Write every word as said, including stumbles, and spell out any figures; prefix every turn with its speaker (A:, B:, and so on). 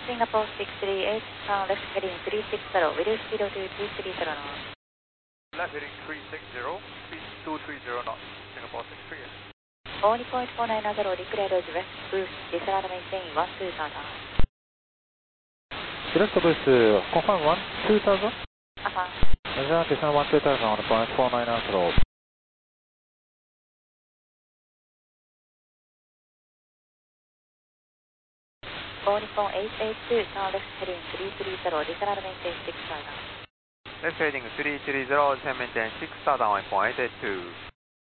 A: Singapore six three eight, turn left heading three six zero, will speed to two three zero knots.
B: Left heading three six zero, speed two three zero knots, Singapore six three eight.
A: Only point four nine zero, declared west boost, disallowed maintain one two thousand.
C: Direct boost, confirm one two thousand?
A: Affirm.
C: Roger, descend one two thousand on point four nine zero.
A: Only point eight eight two, turn left heading three three zero, disallowed maintain six thousand.
B: Left heading three three zero, descend maintain six thousand on point eight eight two.